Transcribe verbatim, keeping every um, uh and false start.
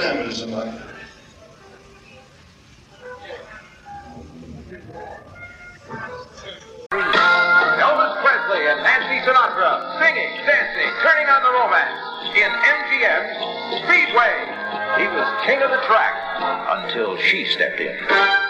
Sanders in life. Elvis Presley and Nancy Sinatra singing, dancing, turning on the romance in M G M's Speedway. He was king of the track until she stepped in.